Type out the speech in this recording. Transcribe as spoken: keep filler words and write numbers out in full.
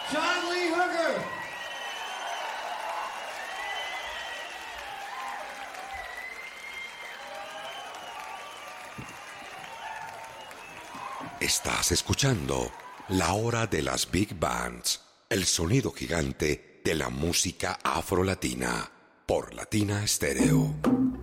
John Lee Hooker. Estás escuchando La Hora de las Big Bands, el sonido gigante de la música afrolatina, por Latina Stereo.